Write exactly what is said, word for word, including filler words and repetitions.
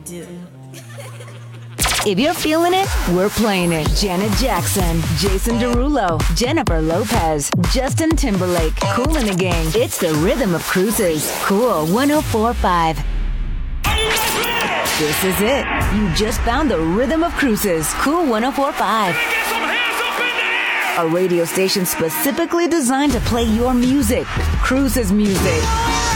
do. If you're feeling it, we're playing it. Janet Jackson, Jason Derulo, Jennifer Lopez, Justin Timberlake, Kool and the Gang. It's the rhythm of cruises. Cool one oh four point five. This is it. You just found the rhythm of cruises. Cool one oh four point five. A radio station specifically designed to play your music. Cruises music.